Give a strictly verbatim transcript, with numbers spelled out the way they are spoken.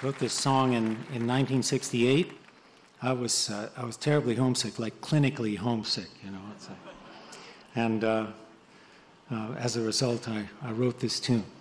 wrote this song in, in nineteen sixty-eight. I was uh, I was terribly homesick, like clinically homesick, you know. It's like, and uh, uh, as a result, I, I wrote this tune.